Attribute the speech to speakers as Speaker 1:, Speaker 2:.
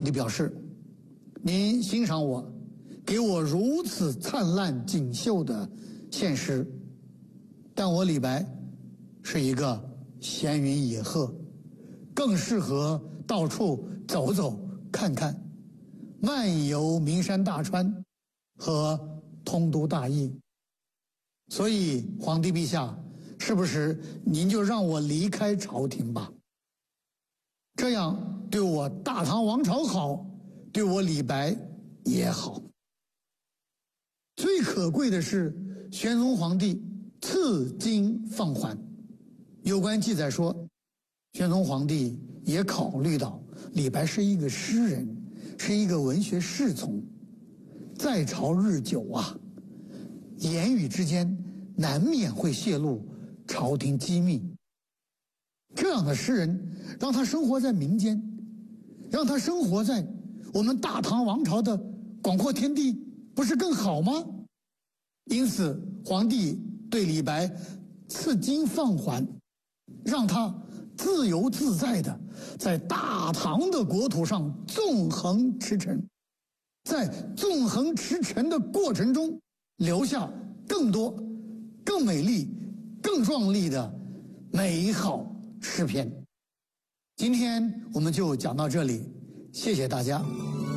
Speaker 1: 帝表示：“您欣赏我，给我如此灿烂锦绣的现实，但我李白是一个闲云野鹤，更适合到处走走看看，漫游名山大川和通都大邑。所以皇帝陛下，是不是您就让我离开朝廷吧？这样对我大唐王朝好，对我李白也好。”最可贵的是，玄宗皇帝赐金放还。有关记载说，玄宗皇帝也考虑到李白是一个诗人，是一个文学侍从，在朝日久啊，言语之间难免会泄露朝廷机密。这样的诗人，让他生活在民间，让他生活在我们大唐王朝的广阔天地，不是更好吗？因此，皇帝对李白赐金放还，让他自由自在的在大唐的国土上纵横驰骋，在纵横驰骋的过程中，留下更多、更美丽、更壮丽的美好诗篇。今天我们就讲到这里，谢谢大家。